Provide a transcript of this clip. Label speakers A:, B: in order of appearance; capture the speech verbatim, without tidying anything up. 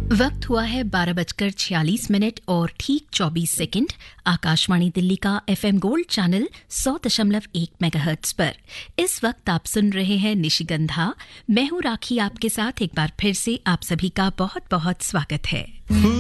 A: वक्त हुआ है बारह बजकर छियालीस मिनट और ठीक चौबीस सेकंड। आकाशवाणी दिल्ली का एफएम गोल्ड चैनल सौ दशमलव एक मेगाहर्ट्ज पर इस वक्त आप सुन रहे हैं निशिगंधा। मैं हूं राखी, आपके साथ एक बार फिर से आप सभी का बहुत बहुत स्वागत है।